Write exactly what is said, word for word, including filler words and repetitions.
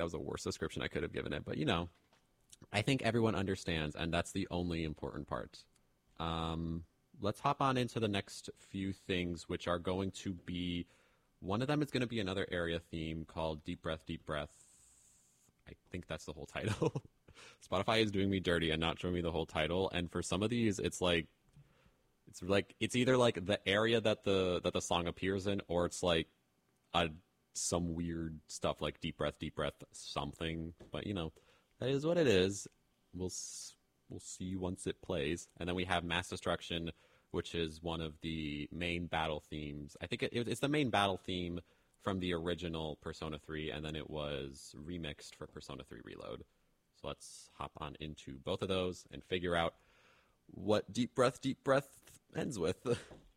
that was the worst description I could have given it, but you know, I think everyone understands, and that's the only important part. Um, let's hop on into the next few things, which are going to be, one of them is going to be another area theme called Deep Breath, Deep Breath. I think that's the whole title. Spotify is doing me dirty and not showing me the whole title, and for some of these, it's like, it's like, it's either like the area that the, that the song appears in, or it's like a, some weird stuff like Deep Breath, Deep Breath, something, but you know, that is what it is. We'll we'll see once it plays. And then we have Mass Destruction, which is one of the main battle themes. I think it, it's the main battle theme from the original Persona three, and then it was remixed for Persona three Reload. So let's hop on into both of those and figure out what Deep Breath, Deep Breath ends with.